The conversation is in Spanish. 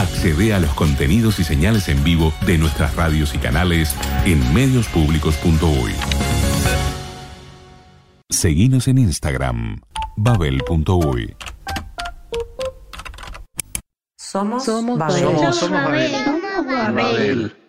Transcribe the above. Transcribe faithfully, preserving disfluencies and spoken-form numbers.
Accede a los contenidos y señales en vivo de nuestras radios y canales en medios públicos punto uy. Seguinos en Instagram, babel punto uy. Somos, Somos Babel. Babel. Somos, somos Babel. Somos Babel. Babel.